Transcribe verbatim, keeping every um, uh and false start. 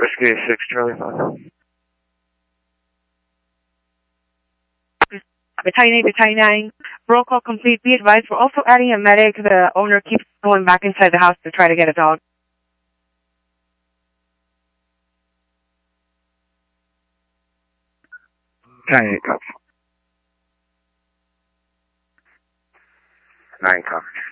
Whiskey six Charlie five. Battalion eight, Battalion nine. Roll call complete. Be advised, we're also adding a medic. The owner keeps going back inside the house to try to get a dog. Battalion eight cops. nine coverage.